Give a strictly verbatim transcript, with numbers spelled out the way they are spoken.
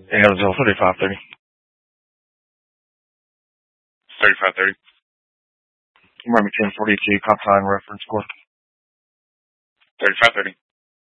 Arizona thirty-five thirty. thirty-five thirty. Miami ten forty-two, cop sign reference score. thirty-five thirty.